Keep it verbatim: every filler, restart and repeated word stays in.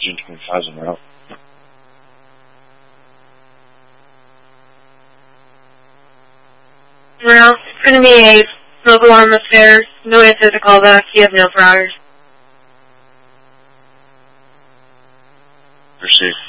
June twenty-five en route. Well, it's going to be a smoke alarm upstairs. No answer to call back. You have no for hours. Proceed.